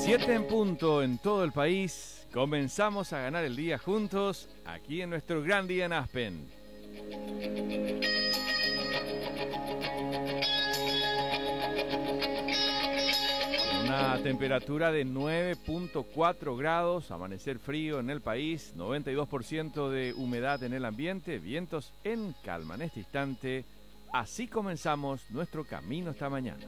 7 en punto en todo el país. Comenzamos a ganar el día juntos, aquí en nuestro gran día en Aspen. Una temperatura de 9.4 grados, amanecer frío en el país, 92% de humedad en el ambiente, vientos en calma en este instante. Así comenzamos nuestro camino esta mañana.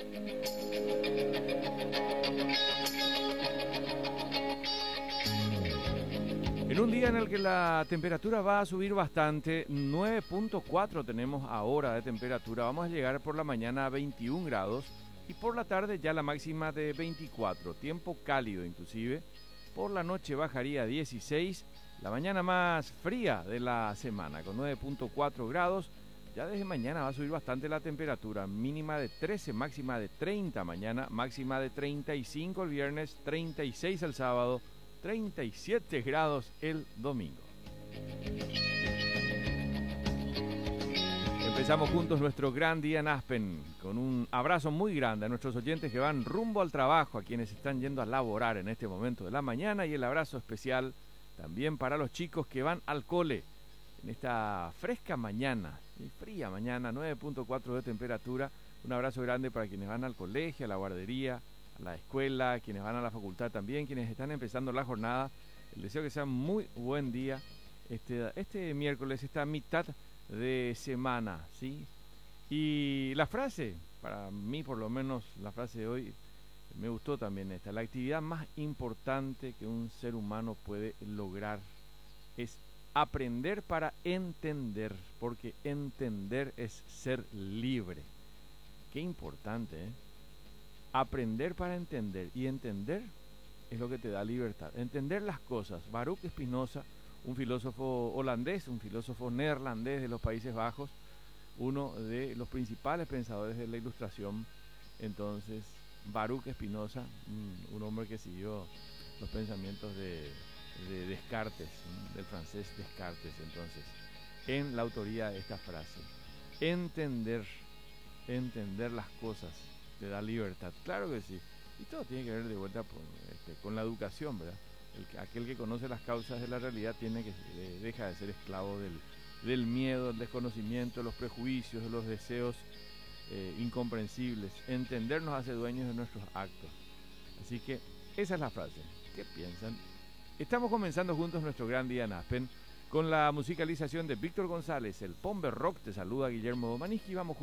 En un día en el que la temperatura va a subir bastante, 9.4 tenemos ahora de temperatura, vamos a llegar por la mañana a 21 grados y por la tarde ya la máxima de 24, tiempo cálido inclusive, por la noche bajaría a 16, la mañana más fría de la semana con 9.4 grados, ya desde mañana va a subir bastante la temperatura, mínima de 13, máxima de 30 mañana, máxima de 35 el viernes, 36 el sábado, 37 grados el domingo. Empezamos juntos nuestro gran día en Aspen, con un abrazo muy grande a nuestros oyentes que van rumbo al trabajo, a quienes están yendo a laborar en este momento de la mañana, y el abrazo especial también para los chicos que van al cole en esta fresca mañana, fría mañana, 9.4 de temperatura. Un abrazo grande para quienes van al colegio, a la guardería, a la escuela, quienes van a la facultad también, quienes están empezando la jornada. El deseo que sea muy buen día este miércoles, esta mitad de semana, ¿sí? Y la frase, para mí por lo menos la frase de hoy me gustó también esta: la actividad más importante que un ser humano puede lograr es aprender para entender, porque entender es ser libre. Qué importante, ¿eh? Aprender para entender, y entender es lo que te da libertad. Entender las cosas. Baruch Spinoza, un filósofo holandés, un filósofo neerlandés de los Países Bajos, uno de los principales pensadores de la Ilustración. Entonces, Baruch Spinoza, un hombre que siguió los pensamientos de Descartes, del francés Descartes. Entonces, en la autoría de esta frase, entender las cosas te da libertad, claro que sí, y todo tiene que ver de vuelta con la educación, ¿verdad? Aquel que conoce las causas de la realidad deja de ser esclavo del miedo, del desconocimiento, de los prejuicios, de los deseos incomprensibles. Entender nos hace dueños de nuestros actos. Así que esa es la frase. ¿Qué piensan? Estamos comenzando juntos nuestro gran día en Aspen con la musicalización de Víctor González, el Pombe Rock. Te saluda Guillermo Domanisky. Vamos